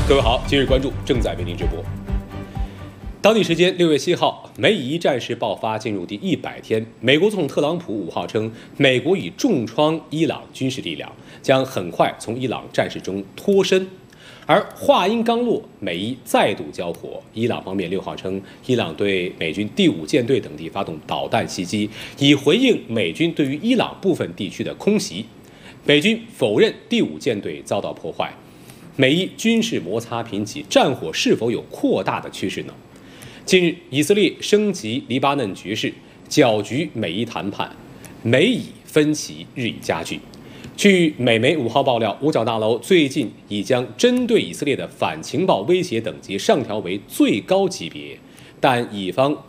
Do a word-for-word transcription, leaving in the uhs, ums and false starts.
各位好，今日关注正在为您直播。当地时间六月七号，美以一战事爆发进入第一百天，美国总统特朗普五号称，美国已重创伊朗军事力量，将很快从伊朗战事中脱身。而话音刚落，美伊再度交火。伊朗方面六号称，伊朗对美军第五舰队等地发动导弹袭击，以回应美军对于伊朗部分地区的空袭。美军否认第五舰队遭到破坏。美伊军事摩擦频起，战火是否有扩大的趋势呢？近日，以色列升级黎巴嫩局势，搅局美伊谈判，美以分歧日益加剧。据美媒五号爆料，五角大楼最近已将针对以色列的反情报威胁等级上调为最高级别，但以方